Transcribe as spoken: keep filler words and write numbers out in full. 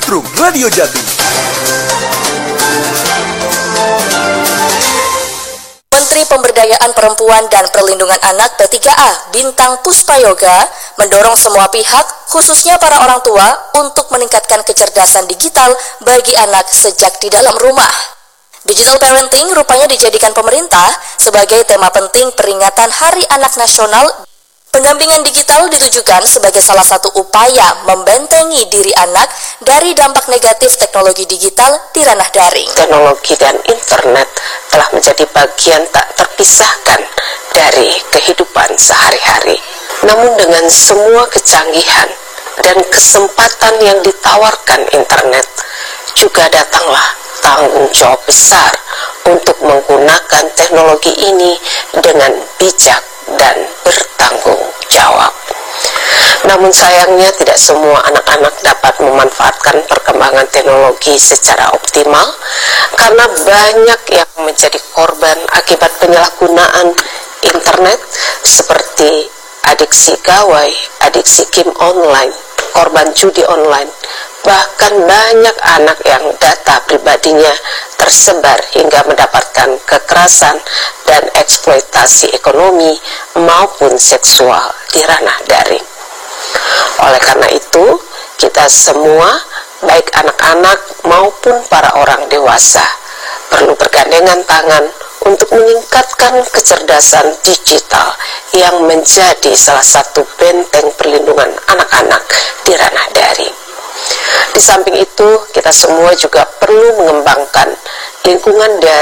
Setrum Radio Jatim. Menteri Pemberdayaan Perempuan dan Perlindungan Anak P tiga A Bintang Puspayoga mendorong semua pihak, khususnya para orang tua, untuk meningkatkan kecerdasan digital bagi anak sejak di dalam rumah. Digital parenting rupanya dijadikan pemerintah sebagai tema penting peringatan Hari Anak Nasional. Pendampingan digital ditujukan sebagai salah satu upaya membentengi diri anak dari dampak negatif teknologi digital di ranah daring. Teknologi dan internet telah menjadi bagian tak terpisahkan dari kehidupan sehari-hari. Namun dengan semua kecanggihan dan kesempatan yang ditawarkan internet, juga datanglah tanggung jawab besar untuk menggunakan teknologi ini dengan bijak dan bertanggung jawab. Namun sayangnya tidak semua anak-anak dapat memanfaatkan perkembangan teknologi secara optimal karena banyak yang menjadi korban akibat penyalahgunaan internet seperti adiksi gawai, adiksi game online, korban judi online. Bahkan banyak anak yang data pribadinya tersebar hingga mendapatkan kekerasan dan eksploitasi ekonomi maupun seksual di ranah daring. Oleh karena itu, kita semua, baik anak-anak maupun para orang dewasa, perlu bergandengan tangan untuk meningkatkan kecerdasan digital yang menjadi salah satu benteng perlindungan anak-anak di ranah daring. Di samping itu, kita semua juga perlu mengembangkan lingkungan daring